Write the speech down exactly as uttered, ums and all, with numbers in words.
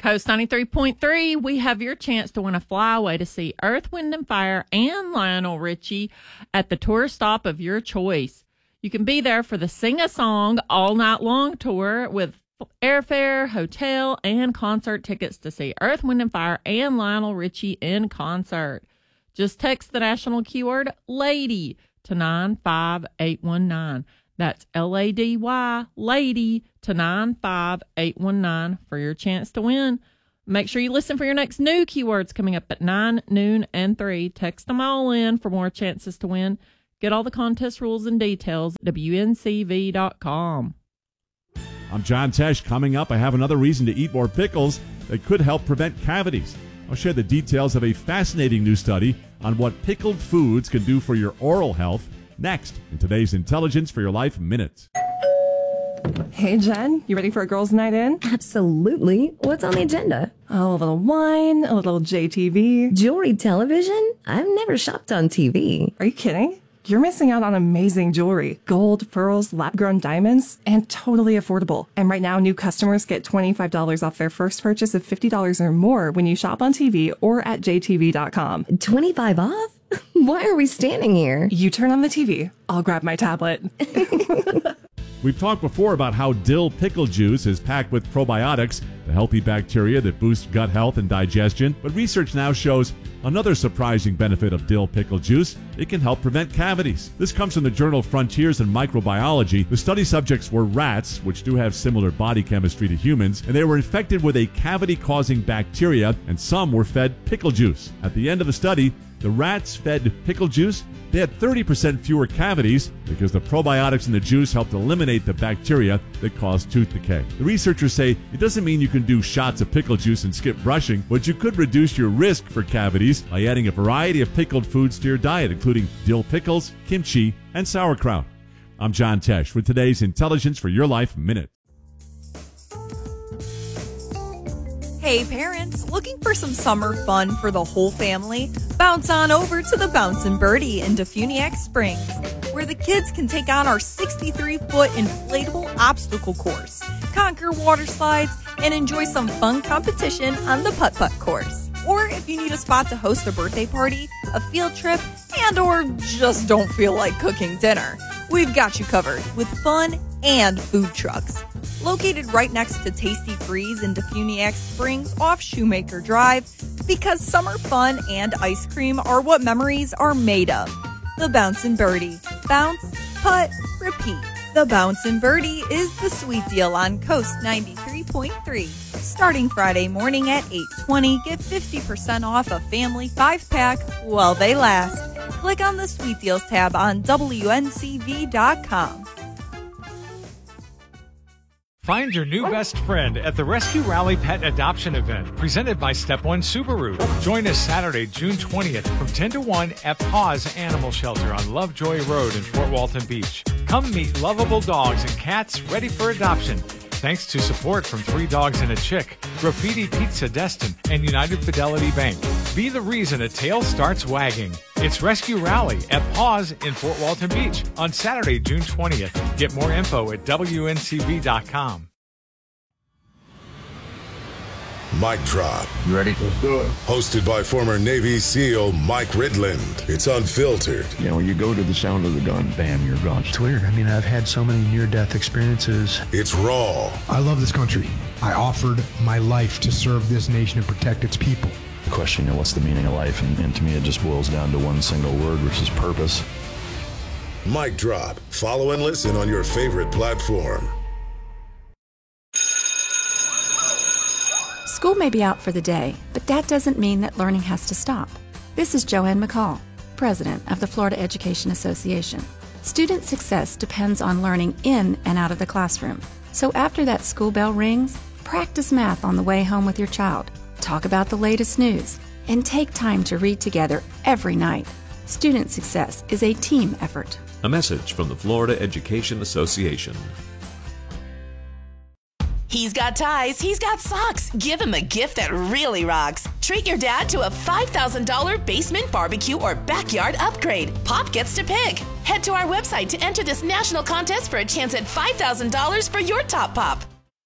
Coast ninety-three point three, we have your chance to win a flyaway to see Earth, Wind and Fire and Lionel Richie at the tour stop of your choice. You can be there for the Sing a Song All Night Long tour with airfare, hotel, and concert tickets to see Earth, Wind and Fire and Lionel Richie in concert. Just text the national keyword LADY to nine five eight one nine. That's L A D Y, LADY, to nine five eight one nine for your chance to win. Make sure you listen for your next new keywords coming up at nine, noon, and three. Text them all in for more chances to win. Get all the contest rules and details at W N C V dot com. I'm John Tesh. Coming up, I have another reason to eat more pickles that could help prevent cavities. I'll share the details of a fascinating new study on what pickled foods can do for your oral health next in today's Intelligence for Your Life Minute. Hey, Jen, you ready for a girls' night in? Absolutely. What's on the agenda? Oh, a little wine, a little J T V. Jewelry television? I've never shopped on T V. Are you kidding? You're missing out on amazing jewelry. Gold, pearls, lab-grown diamonds, and totally affordable. And right now, new customers get twenty-five dollars off their first purchase of fifty dollars or more when you shop on T V or at J T V dot com. twenty-five off? Why are we standing here? You turn on the T V. I'll grab my tablet. We've talked before about how dill pickle juice is packed with probiotics, the healthy bacteria that boost gut health and digestion. But research now shows another surprising benefit of dill pickle juice. It can help prevent cavities. This comes from the journal Frontiers in Microbiology. The study subjects were rats, which do have similar body chemistry to humans, and they were infected with a cavity-causing bacteria, and some were fed pickle juice. At the end of the study, the rats fed pickle juice. They had thirty percent fewer cavities because the probiotics in the juice helped eliminate the bacteria that cause tooth decay. The researchers say it doesn't mean you can do shots of pickle juice and skip brushing, but you could reduce your risk for cavities by adding a variety of pickled foods to your diet, including dill pickles, kimchi, and sauerkraut. I'm John Tesh with today's Intelligence for Your Life Minute. Hey parents, looking for some summer fun for the whole family? Bounce on over to the Bouncin' Birdie in Defuniak Springs, where the kids can take on our sixty-three foot inflatable obstacle course, conquer water slides, and enjoy some fun competition on the putt-putt course. Or if you need a spot to host a birthday party, a field trip, and or just don't feel like cooking dinner, we've got you covered with fun and food trucks. Located right next to Tasty Freeze in Defuniak Springs off Shoemaker Drive, because summer fun and ice cream are what memories are made of. The Bouncin' Birdie. Bounce, putt, repeat. The Bouncin' Birdie is the sweet deal on Coast ninety-three point three. Starting Friday morning at eight twenty, get fifty percent off a family five-pack while they last. Click on the Sweet Deals tab on W N C V dot com. Find your new best friend at the Rescue Rally Pet Adoption Event presented by Step One Subaru. Join us Saturday, June twentieth from ten to one at Paws Animal Shelter on Lovejoy Road in Fort Walton Beach. Come meet lovable dogs and cats ready for adoption. Thanks to support from Three Dogs and a Chick, Graffiti Pizza Destin, and United Fidelity Bank. Be the reason a tail starts wagging. It's Rescue Rally at Paws in Fort Walton Beach on Saturday, June twentieth. Get more info at W N C V dot com. Mic Drop. You ready? Let's do it. Hosted by former Navy SEAL Mike Ridland. It's unfiltered. You know, when you go to the sound of the gun, bam, you're gone. It's weird. I mean, I've had so many near-death experiences. It's raw. I love this country. I offered my life to serve this nation and protect its people. The question, you know, what's the meaning of life? And, and to me, it just boils down to one single word, which is purpose. Mic Drop. Follow and listen on your favorite platform. School may be out for the day, but that doesn't mean that learning has to stop. This is Joanne McCall, President of the Florida Education Association. Student success depends on learning in and out of the classroom. So after that school bell rings, practice math on the way home with your child, talk about the latest news, and take time to read together every night. Student success is a team effort. A message from the Florida Education Association. He's got ties, he's got socks. Give him a gift that really rocks. Treat your dad to a five thousand dollars basement barbecue or backyard upgrade. Pop gets to pick. Head to our website to enter this national contest for a chance at five thousand dollars for your top pop.